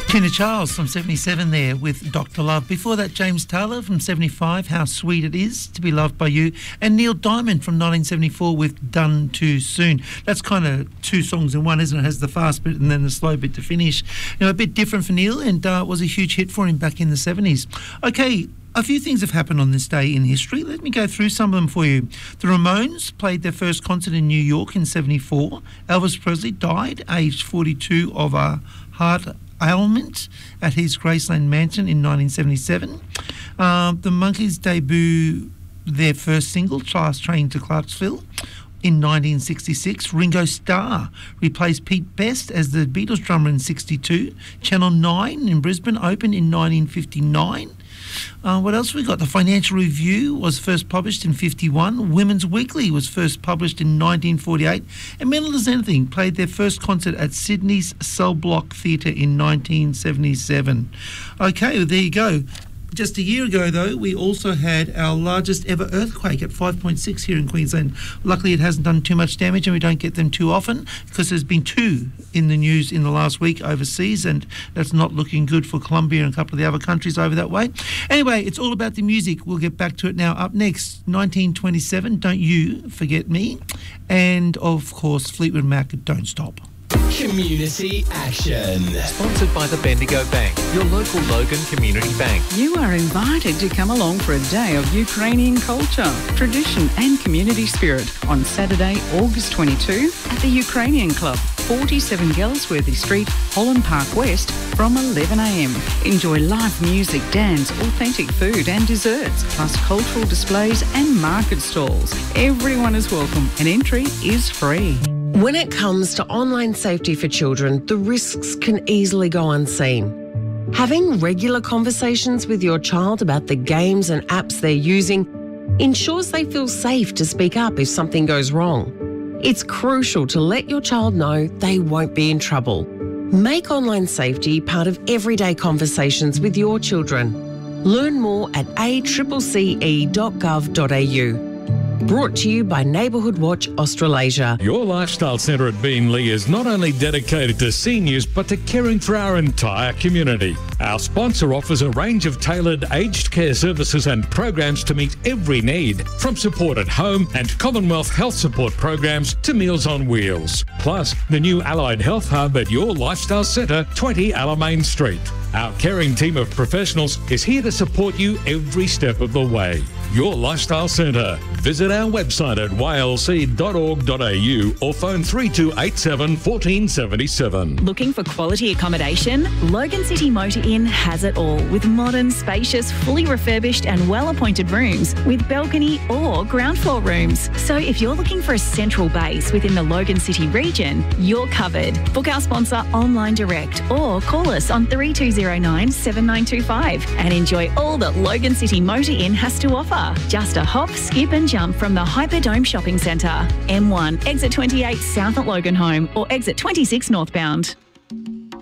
Tina Charles from 77 there with Dr. Love. Before that, James Taylor from 75, How Sweet It Is to Be Loved by You. And Neil Diamond from 1974 with Done Too Soon. That's kind of two songs in one, isn't it? It has the fast bit and then the slow bit to finish. You know, a bit different for Neil, and was a huge hit for him back in the 70s. Okay, a few things have happened on this day in history. Let me go through some of them for you. The Ramones played their first concert in New York in 74. Elvis Presley died aged 42 of a heart ailment at his Graceland mansion in 1977. The Monkees debut their first single, Last Train to Clarksville, in 1966. Ringo Starr replaced Pete Best as the Beatles drummer in 62. Channel 9 in Brisbane opened in 1959. What else we got? The Financial Review was first published in 51. Women's Weekly was first published in 1948. And Mental as Anything played their first concert at Sydney's Cell Block Theatre in 1977. Okay, well, there you go. Just a year ago, though, we also had our largest ever earthquake at 5.6 here in Queensland. Luckily, it hasn't done too much damage, and we don't get them too often because there's been two in the news in the last week overseas, and that's not looking good for Colombia and a couple of the other countries over that way. Anyway, it's all about the music. We'll get back to it now. Up next, 1927, Don't You Forget Me, and, of course, Fleetwood Mac, Don't Stop. Community Action. Sponsored by the Bendigo Bank, your local Logan Community Bank. You are invited to come along for a day of Ukrainian culture, tradition and community spirit on Saturday, August 22 at the Ukrainian Club, 47 Gelsworthy Street, Holland Park West from 11 a.m. Enjoy live music, dance, authentic food and desserts, plus cultural displays and market stalls. Everyone is welcome and entry is free. When it comes to online safety for children, the risks can easily go unseen. Having regular conversations with your child about the games and apps they're using ensures they feel safe to speak up if something goes wrong. It's crucial to let your child know they won't be in trouble. Make online safety part of everyday conversations with your children. Learn more at accce.gov.au. Brought to you by Neighbourhood Watch Australasia. Your Lifestyle Centre at Beenleigh is not only dedicated to seniors but to caring for our entire community. Our sponsor offers a range of tailored aged care services and programs to meet every need, from support at home and Commonwealth health support programs to Meals on Wheels. Plus, the new Allied Health Hub at Your Lifestyle Centre, 20 Alamein Street. Our caring team of professionals is here to support you every step of the way. Your Lifestyle Centre. Visit our website at ylc.org.au or phone 3287 1477. Looking for quality accommodation? Logan City Motor Inn has it all, with modern, spacious, fully refurbished and well-appointed rooms with balcony or ground floor rooms. So if you're looking for a central base within the Logan City region, you're covered. Book our sponsor online direct or call us on 3209 7925 and enjoy all that Logan City Motor Inn has to offer. Just a hop, skip and jump from the Hyperdome Shopping Centre. M1, exit 28 south at Logan Home or exit 26 northbound.